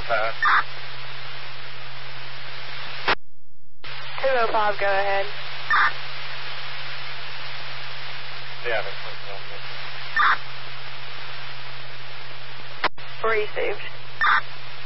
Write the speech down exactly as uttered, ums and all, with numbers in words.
pass. two oh five, go ahead. Yeah, that's Received.